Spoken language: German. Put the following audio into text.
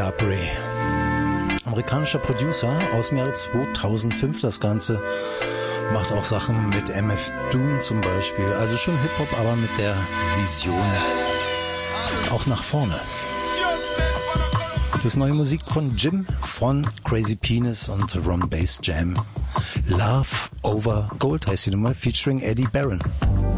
Capri. Amerikanischer Producer aus dem Jahre 2005 das Ganze. Macht auch Sachen mit MF Doom zum Beispiel. Also schon Hip-Hop, aber mit der Vision auch nach vorne. Das ist neue Musik von Jim von Crazy Penis und Ron Bass Jam. Love Over Gold heißt die Nummer, featuring Eddie Barron.